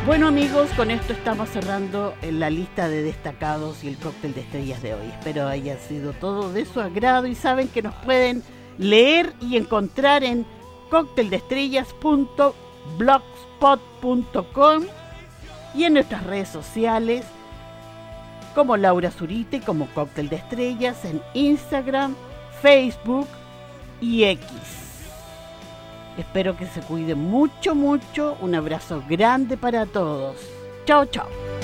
Bueno amigos, con esto estamos cerrando la lista de destacados y el cóctel de estrellas de hoy. Espero haya sido todo de su agrado y saben que nos pueden leer y encontrar en cocteldestrellas.blogspot.com y en nuestras redes sociales como Laura Zurita y como Cóctel de Estrellas en Instagram, Facebook y X. Espero que se cuiden mucho, mucho. Un abrazo grande para todos. Chao, chao.